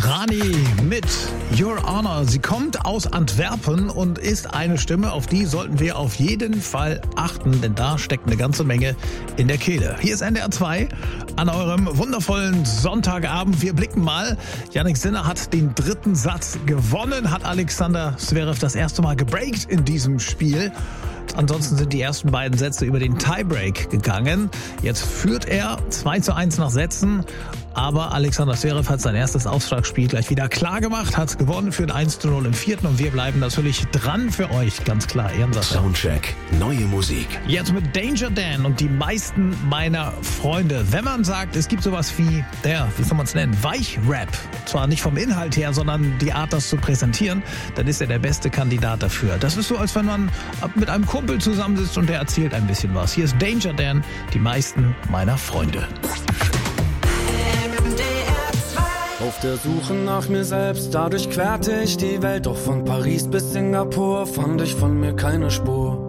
Rani mit Your Honor. Sie kommt aus Antwerpen und ist eine Stimme, auf die sollten wir auf jeden Fall achten, denn da steckt eine ganze Menge in der Kehle. Hier ist NDR 2 an eurem wundervollen Sonntagabend. Wir blicken mal. Jannik Sinner hat den dritten Satz gewonnen, hat Alexander Zverev das erste Mal gebreakt in diesem Spiel. Ansonsten sind die ersten beiden Sätze über den Tiebreak gegangen. Jetzt führt er 2:1 nach Sätzen. Aber Alexander Zverev hat sein erstes Aufschlagspiel gleich wieder klar gemacht, hat gewonnen für ein 1:0 im vierten und wir bleiben natürlich dran für euch, ganz klar. Ehrensache. Soundcheck, neue Musik. Jetzt mit Danger Dan und die meisten meiner Freunde. Wenn man sagt, es gibt sowas wie, wie soll man es nennen, Weichrap, zwar nicht vom Inhalt her, sondern die Art, das zu präsentieren, dann ist er der beste Kandidat dafür. Das ist so, als wenn man mit einem Kumpel zusammensitzt und der erzählt ein bisschen was. Hier ist Danger Dan, die meisten meiner Freunde. Auf der Suche nach mir selbst, dadurch querte ich die Welt. Doch von Paris bis Singapur fand ich von mir keine Spur.